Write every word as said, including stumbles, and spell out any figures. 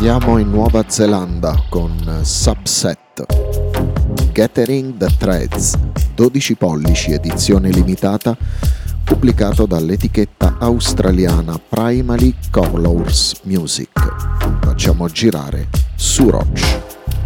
Andiamo in Nuova Zelanda con Subset, Gathering the Threads, dodici pollici, edizione limitata, pubblicato dall'etichetta australiana Primary Colors Music. Facciamo girare su Roach.